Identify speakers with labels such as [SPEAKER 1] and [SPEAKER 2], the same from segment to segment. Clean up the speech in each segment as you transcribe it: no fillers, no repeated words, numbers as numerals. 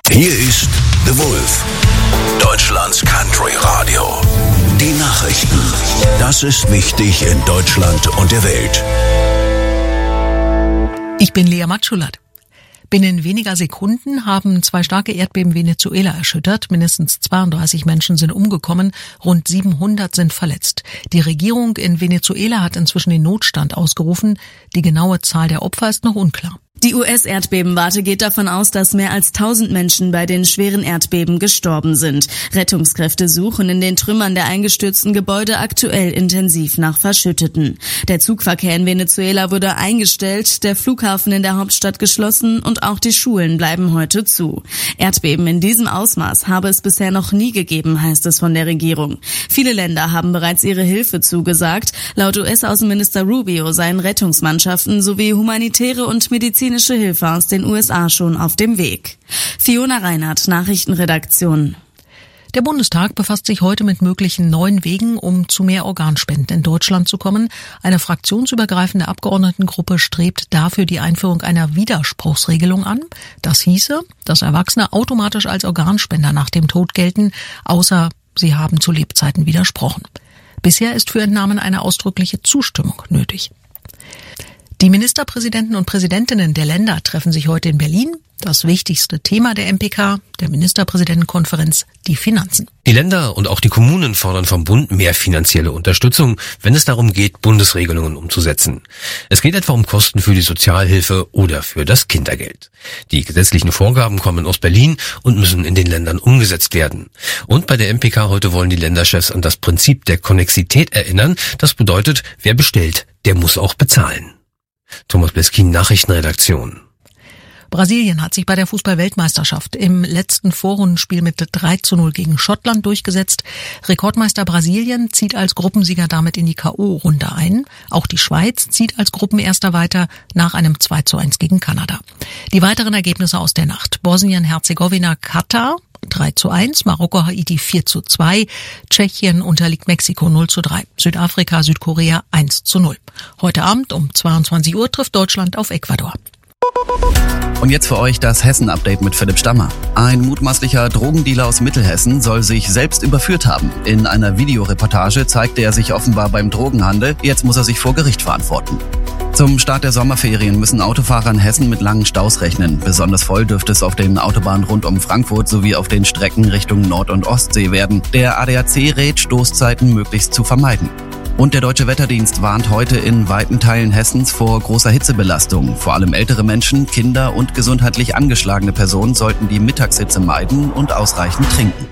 [SPEAKER 1] Hier ist The Wolf, Deutschlands Country Radio. Die Nachrichten. Das ist wichtig in Deutschland und der Welt.
[SPEAKER 2] Ich bin Lea Matschulat. Binnen weniger Sekunden haben 2 starke Erdbeben Venezuela erschüttert. Mindestens 32 Menschen sind umgekommen, rund 700 sind verletzt. Die Regierung in Venezuela hat inzwischen den Notstand ausgerufen. Die genaue Zahl der Opfer ist noch unklar.
[SPEAKER 3] Die US-Erdbebenwarte geht davon aus, dass mehr als 1000 Menschen bei den schweren Erdbeben gestorben sind. Rettungskräfte suchen in den Trümmern der eingestürzten Gebäude aktuell intensiv nach Verschütteten. Der Zugverkehr in Venezuela wurde eingestellt, der Flughafen in der Hauptstadt geschlossen und auch die Schulen bleiben heute zu. Erdbeben in diesem Ausmaß habe es bisher noch nie gegeben, heißt es von der Regierung. Viele Länder haben bereits ihre Hilfe zugesagt. Laut US-Außenminister Rubio seien Rettungsmannschaften sowie humanitäre und medizinische Hilfe aus den USA schon auf dem Weg. Fiona Reinhardt, Nachrichtenredaktion.
[SPEAKER 2] Der Bundestag befasst sich heute mit möglichen neuen Wegen, um zu mehr Organspenden in Deutschland zu kommen. Eine fraktionsübergreifende Abgeordnetengruppe strebt dafür die Einführung einer Widerspruchsregelung an. Das hieße, dass Erwachsene automatisch als Organspender nach dem Tod gelten, außer sie haben zu Lebzeiten widersprochen. Bisher ist für Entnahmen eine ausdrückliche Zustimmung nötig. Die Ministerpräsidenten und Präsidentinnen der Länder treffen sich heute in Berlin. Das wichtigste Thema der MPK, der Ministerpräsidentenkonferenz, die Finanzen.
[SPEAKER 4] Die Länder und auch die Kommunen fordern vom Bund mehr finanzielle Unterstützung, wenn es darum geht, Bundesregelungen umzusetzen. Es geht etwa um Kosten für die Sozialhilfe oder für das Kindergeld. Die gesetzlichen Vorgaben kommen aus Berlin und müssen in den Ländern umgesetzt werden. Und bei der MPK heute wollen die Länderchefs an das Prinzip der Konnexität erinnern. Das bedeutet, wer bestellt, der muss auch bezahlen. Thomas Bleskin, Nachrichtenredaktion.
[SPEAKER 2] Brasilien hat sich bei der Fußball-Weltmeisterschaft im letzten Vorrundenspiel mit 3:0 gegen Schottland durchgesetzt. Rekordmeister Brasilien zieht als Gruppensieger damit in die K.O.-Runde ein. Auch die Schweiz zieht als Gruppenerster weiter nach einem 2:1 gegen Kanada. Die weiteren Ergebnisse aus der Nacht: Bosnien-Herzegowina, Katar 3:1, Marokko, Haiti 4:2, Tschechien unterliegt Mexiko 0:3, Südafrika, Südkorea 1:0. Heute Abend um 22 Uhr trifft Deutschland auf Ecuador.
[SPEAKER 5] Und jetzt für euch das Hessen-Update mit Philipp Stammer. Ein mutmaßlicher Drogendealer aus Mittelhessen soll sich selbst überführt haben. In einer Videoreportage zeigte er sich offenbar beim Drogenhandel. Jetzt muss er sich vor Gericht verantworten. Zum Start der Sommerferien müssen Autofahrer in Hessen mit langen Staus rechnen. Besonders voll dürfte es auf den Autobahnen rund um Frankfurt sowie auf den Strecken Richtung Nord- und Ostsee werden. Der ADAC rät, Stoßzeiten möglichst zu vermeiden. Und der Deutsche Wetterdienst warnt heute in weiten Teilen Hessens vor großer Hitzebelastung. Vor allem ältere Menschen, Kinder und gesundheitlich angeschlagene Personen sollten die Mittagshitze meiden und ausreichend trinken.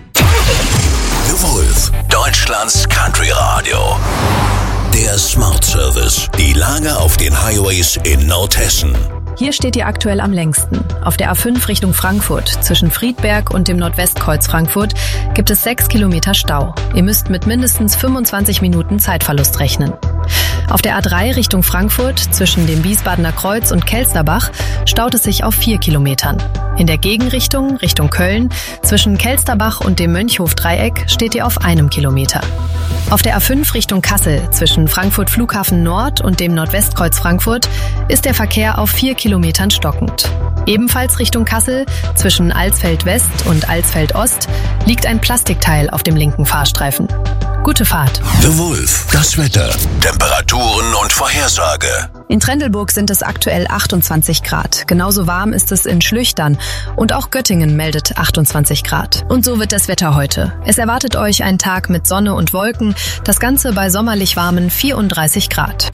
[SPEAKER 1] The Wolf, Deutschlands Country Radio. Der Smart Service. Die Lage auf den Highways in Nordhessen.
[SPEAKER 6] Hier steht ihr aktuell am längsten. Auf der A5 Richtung Frankfurt, zwischen Friedberg und dem Nordwestkreuz Frankfurt, gibt es 6 Kilometer Stau. Ihr müsst mit mindestens 25 Minuten Zeitverlust rechnen. Auf der A3 Richtung Frankfurt, zwischen dem Wiesbadener Kreuz und Kelsterbach, staut es sich auf 4 Kilometern. In der Gegenrichtung, Richtung Köln, zwischen Kelsterbach und dem Mönchhof-Dreieck, steht ihr auf 1 Kilometer. Auf der A5 Richtung Kassel, zwischen Frankfurt Flughafen Nord und dem Nordwestkreuz Frankfurt, ist der Verkehr auf 4 Kilometern stockend. Ebenfalls Richtung Kassel, zwischen Alsfeld West und Alsfeld Ost, liegt ein Plastikteil auf dem linken Fahrstreifen. Gute Fahrt.
[SPEAKER 1] The Wolf, das Wetter, Temperaturen und Vorhersage.
[SPEAKER 6] In Trendelburg sind es aktuell 28 Grad. Genauso warm ist es in Schlüchtern. Und auch Göttingen meldet 28 Grad. Und so wird das Wetter heute. Es erwartet euch ein Tag mit Sonne und Wolken. Das Ganze bei sommerlich warmen 34 Grad.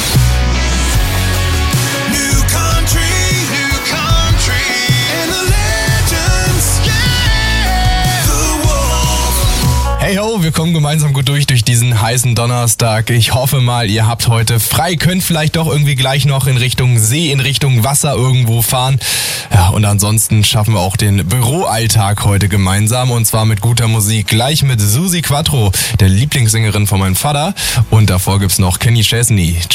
[SPEAKER 7] Hey ho, wir kommen gemeinsam gut durch diesen heißen Donnerstag. Ich hoffe mal, ihr habt heute frei, könnt vielleicht doch irgendwie gleich noch in Richtung See, in Richtung Wasser irgendwo fahren. Ja, und ansonsten schaffen wir auch den Büroalltag heute gemeinsam und zwar mit guter Musik. Gleich mit Susi Quattro, der Lieblingssängerin von meinem Vater. Und davor gibt's noch Kenny Chesney.